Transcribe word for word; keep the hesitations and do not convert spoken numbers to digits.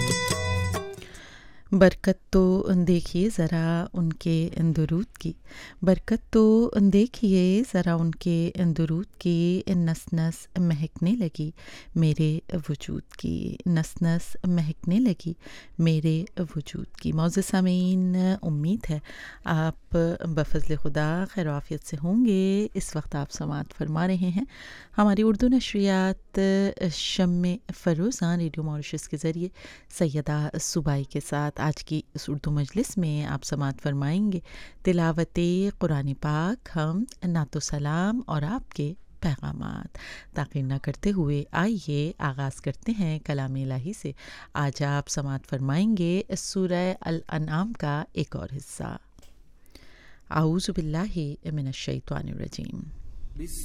बरकत तो देखिए ज़रा उनके दुरूद की, बरकत तो देखिए ज़रा उनके दुरूद की, नस नस महकने लगी मेरे वजूद की, नस नस महकने लगी मेरे वजूद की। मौज़ सामीन, उम्मीद है आप बफ़ज़्ल खुदा खैर आफ़ियत से होंगे। इस वक्त आप समाअत फरमा रहे हैं हमारी उर्दू नशरियात शम्मे फ़रोज़ां रेडियो मॉरिशस के ज़रिए सैयदा सुबाई के साथ। आज की इस उर्दू मजलिस में आप समाअत फरमाएंगे तिलावत कुरान पाक, हम नातो सलाम और आपके पैगामात। ताक़ीर न करते हुए आइए आगाज़ करते हैं कलाम इलाही से। आज आप समाअत फरमाएंगे सूरह अल अनआम का एक और हिस्सा। आऊज़ु बिल्लाहि मिनश शैतानिर रजीम।